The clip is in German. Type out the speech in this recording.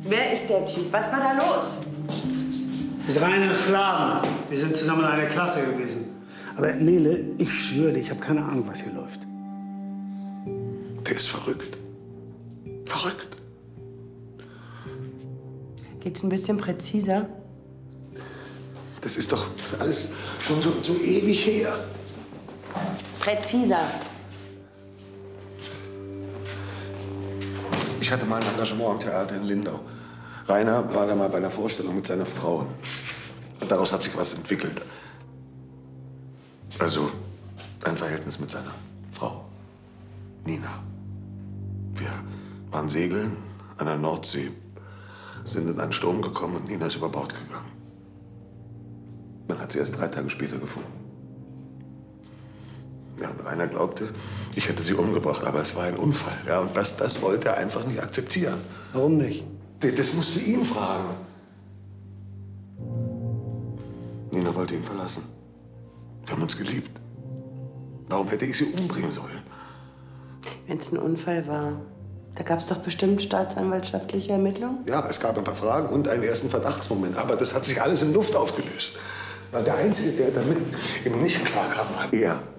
Wer ist der Typ? Was war da los? Das ist Rainer Schladen. Wir sind zusammen in einer Klasse gewesen. Aber Nele, ich schwöre dir, ich habe keine Ahnung, was hier läuft. Der ist verrückt. Verrückt. Geht's ein bisschen präziser? Das ist doch alles schon so ewig her. Präziser. Ich hatte mal ein Engagement am Theater in Lindau. Rainer war da mal bei einer Vorstellung mit seiner Frau. Und daraus hat sich was entwickelt. Also ein Verhältnis mit seiner Frau, Nina. Wir waren segeln an der Nordsee, sind in einen Sturm gekommen und Nina ist über Bord gegangen. Man hat sie erst 3 Tage später gefunden. Ja, und Rainer glaubte, ich hätte sie umgebracht, aber es war ein Unfall. Ja, und das wollte er einfach nicht akzeptieren. Warum nicht? Das musst du ihn fragen. Nina wollte ihn verlassen. Wir haben uns geliebt. Warum hätte ich sie umbringen sollen? Wenn es ein Unfall war, da gab es doch bestimmt staatsanwaltschaftliche Ermittlungen? Ja, es gab ein paar Fragen und einen ersten Verdachtsmoment. Aber das hat sich alles in Luft aufgelöst. Der Einzige, der damit eben nicht klarkam, war er.